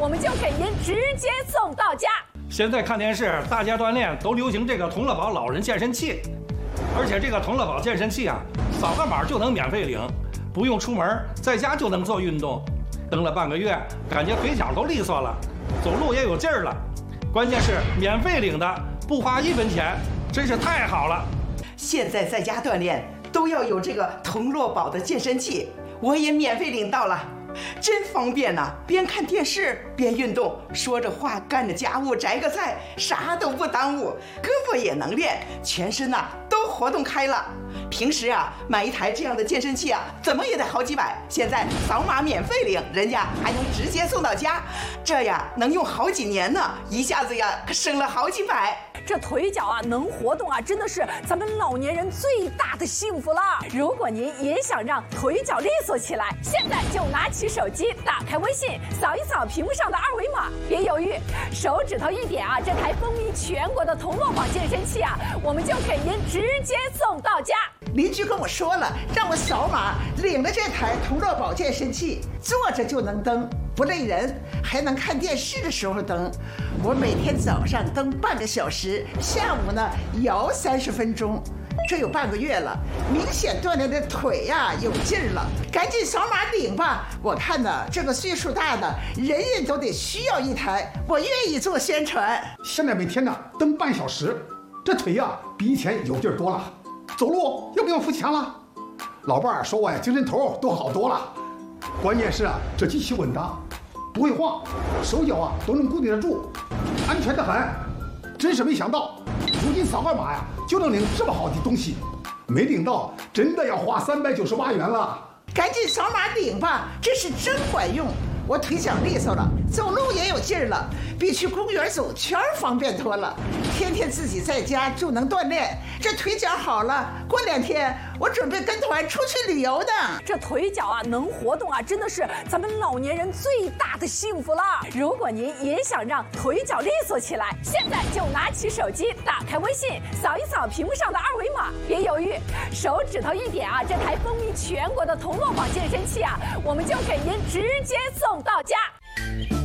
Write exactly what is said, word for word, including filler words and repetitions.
我们就给您直接送到家。 现在看电视，大家锻炼都流行这个同乐宝老人健身器，而且这个同乐宝健身器啊，扫个码就能免费领，不用出门，在家就能做运动。蹬了半个月，感觉腿脚都利索了，走路也有劲儿了。关键是免费领的，不花一分钱，真是太好了。 现在在家锻炼都要有这个同乐宝的健身器，我也免费领到了。真方便呐、啊！边看电视边运动，说着话干着家务，摘个菜，啥都不耽误，胳膊也能练，全身呐、啊、都活动开了。平时啊买一台这样的健身器啊，怎么也得好几百，现在扫码免费领，人家还能直接送到家，这呀能用好几年呢，一下子呀可省了好几百。 这腿脚啊能活动啊，真的是咱们老年人最大的幸福了。如果您也想让腿脚利索起来，现在就拿起手机，打开微信，扫一扫屏幕上的二维码，别犹豫，手指头一点啊，这台风靡全国的同乐宝健身器啊，我们就给您直接送到家。 邻居跟我说了，让我扫码领了这台同乐宝健身器，坐着就能蹬，不累人，还能看电视的时候蹬。我每天早上蹬半个小时，下午呢摇三十分钟，这有半个月了，明显锻炼的腿呀、啊、有劲儿了。赶紧扫码领吧！我看呢，这个岁数大的人人都得需要一台，我愿意做宣传。 现在每天呢蹬半小时，这腿呀、啊、比以前有劲儿多了。走路又不用付钱了，老伴儿说我呀精神头都好多了。关键是啊，这机器稳当，不会晃，手脚啊都能固定得住，安全得很。真是没想到，如今扫个码呀就能领这么好的东西，没领到真的要花三百九十八元了。 赶紧扫码领吧，这是真管用。我腿脚利索了，走路也有劲儿了，比去公园走圈方便多了。天天自己在家就能锻炼，这腿脚好了，过两天我准备跟团出去旅游呢。 这腿脚啊能活动啊，真的是咱们老年人最大的幸福了。如果您也想让腿脚利索起来，现在就拿起手机，打开微信，扫一扫屏幕上的二维码，别犹豫，手指头一点啊，这台风靡全国的同乐宝健身器啊，我们就给您直接送到家。